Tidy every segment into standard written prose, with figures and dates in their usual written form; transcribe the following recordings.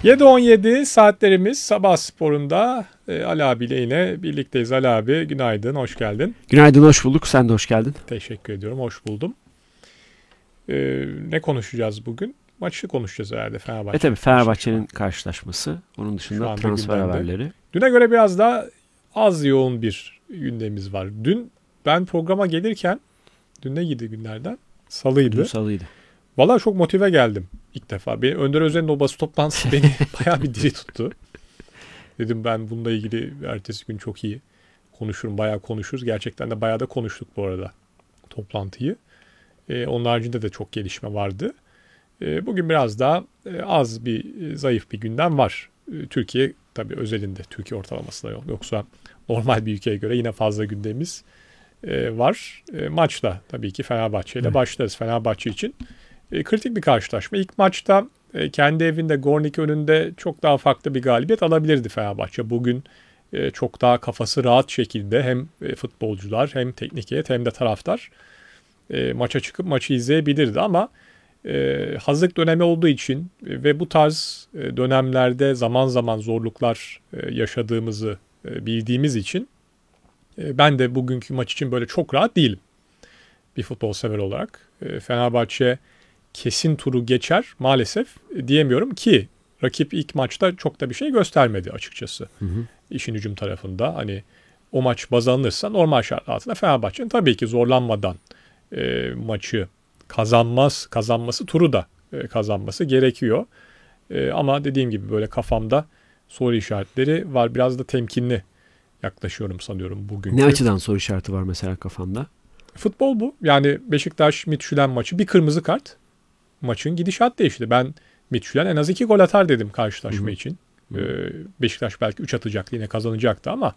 7.17 saatlerimiz sabah sporunda Ali abiyle yine birlikteyiz. Ali abi günaydın, hoş geldin. Günaydın, hoş bulduk. Sen de hoş geldin. Teşekkür ediyorum, hoş buldum. Ne konuşacağız bugün? Maçı konuşacağız herhalde, Fenerbahçe. Tabii Fenerbahçe'nin karşılaşması. Onun Şu dışında anda transfer gündemde. haberleri. Düne göre biraz daha az yoğun bir gündemimiz var. Dün ben programa gelirken, dün ne giydi günlerden? Salıydı. Dün salıydı. Valla çok motive geldim ilk defa. Önder Özen'in o basın toplantısı beni bayağı bir diri tuttu. Dedim ben bununla ilgili ertesi gün çok iyi konuşurum, bayağı konuşuruz. Gerçekten de bayağı da konuştuk bu arada toplantıyı. Onun haricinde de çok gelişme vardı. Bugün biraz daha zayıf bir gündem var. Türkiye tabii özelinde, Türkiye ortalamasında yok. Yoksa normal bir ülkeye göre yine fazla gündemimiz var. Maçla tabii ki Fenerbahçe ile başlarız. Fenerbahçe için kritik bir karşılaşma. İlk maçta kendi evinde Gornik önünde çok daha farklı bir galibiyet alabilirdi Fenerbahçe. Bugün çok daha kafası rahat şekilde hem futbolcular hem teknik heyet hem de taraftar maça çıkıp maçı izleyebilirdi ama hazırlık dönemi olduğu için ve bu tarz dönemlerde zaman zaman zorluklar yaşadığımızı bildiğimiz için ben de bugünkü maç için böyle çok rahat değilim bir futbol sever olarak. Fenerbahçe kesin turu geçer maalesef diyemiyorum ki rakip ilk maçta çok da bir şey göstermedi açıkçası. İşin hücum tarafında hani o maç baz alınırsa normal şartlar altında Fenerbahçe'nin tabii ki zorlanmadan maçı kazanması turu da kazanması gerekiyor. Ama dediğim gibi böyle kafamda soru işaretleri var. Biraz da temkinli yaklaşıyorum sanıyorum bugün. Ne açıdan soru işareti var mesela kafanda? Futbol bu. Yani Beşiktaş Midtjylland maçı bir kırmızı kart. Maçın gidişat değişti. Ben Midtjylland en az 2 gol atar dedim karşılaşma için. Beşiktaş belki 3 atacaktı, yine kazanacaktı ama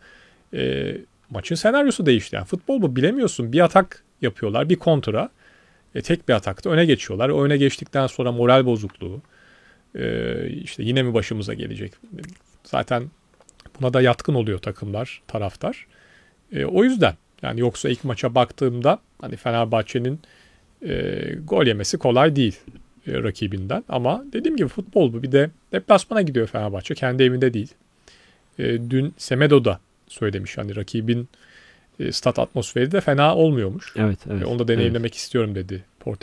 maçın senaryosu değişti. Yani futbol bu, bilemiyorsun. Bir atak yapıyorlar, bir kontra. Tek bir atakta öne geçiyorlar. O öne geçtikten sonra moral bozukluğu. İşte yine mi başımıza gelecek? Zaten buna da yatkın oluyor takımlar, taraftar. O yüzden yani yoksa ilk maça baktığımda hani Fenerbahçe'nin gol yemesi kolay değil rakibinden. Ama dediğim gibi futbol bu. Bir de deplasmana gidiyor Fenerbahçe. Kendi evinde değil. Dün Semedo da söylemiş. Hani rakibin stat atmosferi de fena olmuyormuş. Evet. Onu da deneyimlemek istiyorum dedi